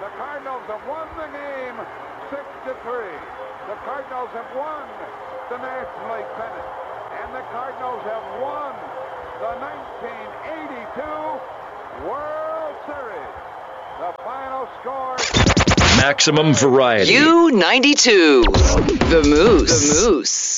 The Cardinals have won the game 6-3. The Cardinals have won the National League pennant. And the Cardinals have won the 1982 World Series. The final score... Maximum variety. U92. The Moose.